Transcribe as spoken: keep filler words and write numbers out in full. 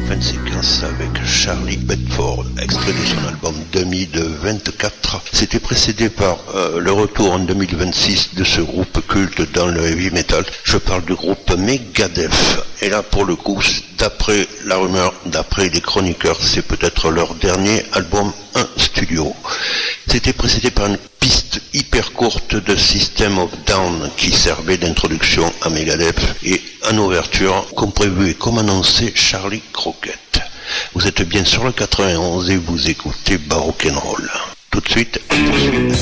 Fin de séquence avec Charlie Bedford, extrait de son album Demi de vingt-quatre. C'était précédé par euh, le retour en deux mille vingt-six de ce groupe culte dans le heavy metal. Je parle du groupe Megadeth. Et là, pour le coup, d'après la rumeur, d'après les chroniqueurs, c'est peut-être leur dernier album un studio. C'était précédé par une piste hyper courte de System of Down qui servait d'introduction à Megadeth et en ouverture, comme prévu et comme annoncé, Charlie Crockett. Vous êtes bien sur le quatre-vingt-onze et vous écoutez Baroque and Roll. Tout de suite, on poursuit.